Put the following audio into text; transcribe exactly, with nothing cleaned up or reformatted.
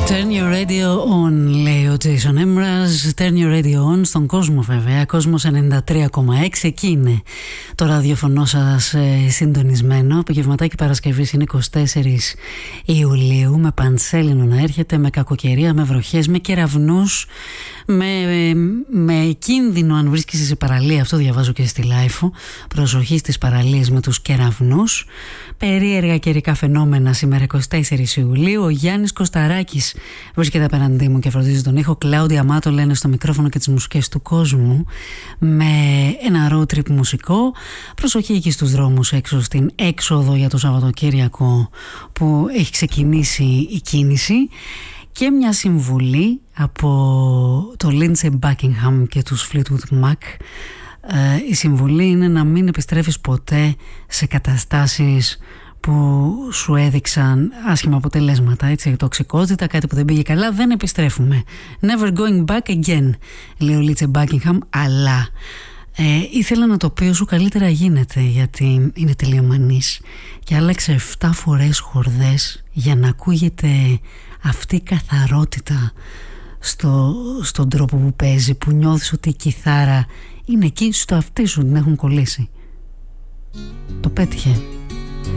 Turn your radio on, λέει ο Jason Emraz. Turn your radio on στον κόσμο, βέβαια. Κόσμος ενενήντα τρία κόμμα έξι. Εκεί είναι το ραδιοφωνό σας ε, συντονισμένο. Απογευματάκι Παρασκευής είναι εικοστή τέταρτη Ιουλίου. Με πανσέλινο να έρχεται, με κακοκαιρία, με βροχές, με κεραυνούς, με, με, με κίνδυνο αν βρίσκεσαι σε παραλία. Αυτό διαβάζω και στη Λάιφο. Προσοχή στις παραλίες με τους κεραυνούς. Περίεργα καιρικά φαινόμενα σήμερα εικοστή τέταρτη Ιουλίου. Ο Γιάννης Κωσταράκης βρίσκεται απέναντί μου και φροντίζει τον ήχο. Κλάουδια Μάτο λένε στο μικρόφωνο και τις μουσικές του κόσμου, με ένα road trip μουσικό. Προσοχή εκεί στους δρόμους έξω στην έξοδο για το Σαββατοκύριακο που έχει ξεκινήσει η κίνηση. Και μια συμβουλή από το Lindsey Buckingham και τους Fleetwood Mac. Ε, η συμβουλή είναι να μην επιστρέφεις ποτέ σε καταστάσεις που σου έδειξαν άσχημα αποτελέσματα, έτσι, τοξικότητα, κάτι που δεν πήγε καλά, δεν επιστρέφουμε. Never going back again, λέει ο Lindsey Buckingham, αλλά ε, ήθελα να το πει όσο καλύτερα γίνεται, γιατί είναι τελειομανής και άλλαξε εφτά φορές χορδές για να ακούγεται αυτή η καθαρότητα στο, στον τρόπο που παίζει, που νιώθεις ότι η κιθάρα είναι εκεί στο αυτί σου, την έχουν κολλήσει. Το πέτυχε.